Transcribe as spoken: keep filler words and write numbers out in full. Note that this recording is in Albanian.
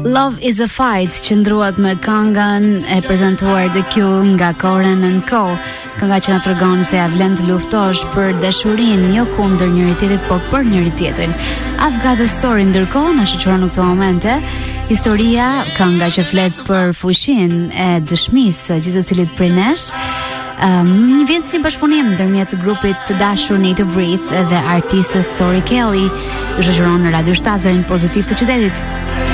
Love is a Fight qëndruat me këngën e prezantuar The Q nga Koren and Co. Kënga që na tregon se ja vlen të luftosh për dashurinë, jo kundër njëri tjetrit, por për njëri tjetrin. I've got a story ndërkohë na shoqëron në këto momente. Historia, kënga që flet për fushinë e dëshmisë gjithë secilit prej nesh. Um, një vjen si një bashkëpunim ndërmjet grupit të dashur Need to Breathe dhe artistës Tori Kelly, që shoqëron në Radio Shtazarin pozitiv të qytetit.